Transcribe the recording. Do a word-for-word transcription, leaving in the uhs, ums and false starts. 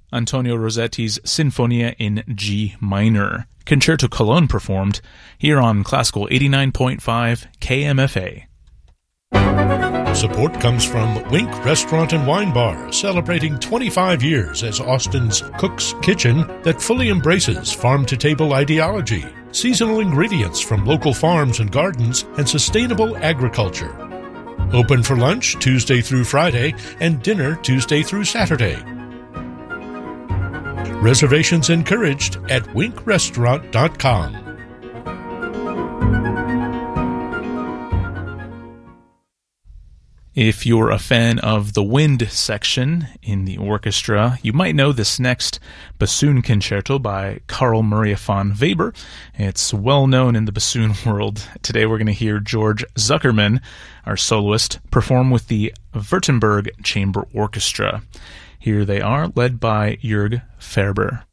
Antonio Rossetti's Sinfonia in G minor. Concerto Cologne performed here on Classical eighty-nine point five K M F A. Support comes from Wink Restaurant and Wine Bar, celebrating twenty-five years as Austin's Cook's Kitchen that fully embraces farm-to-table ideology, seasonal ingredients from local farms and gardens, and sustainable agriculture. Open for lunch Tuesday through Friday and dinner Tuesday through Saturday. Reservations encouraged at wink restaurant dot com. If you're a fan of the wind section in the orchestra, you might know this next bassoon concerto by Carl Maria von Weber. It's well known in the bassoon world. Today we're going to hear George Zuckerman, our soloist, perform with the Württemberg Chamber Orchestra. Here they are, led by Jörg Ferber.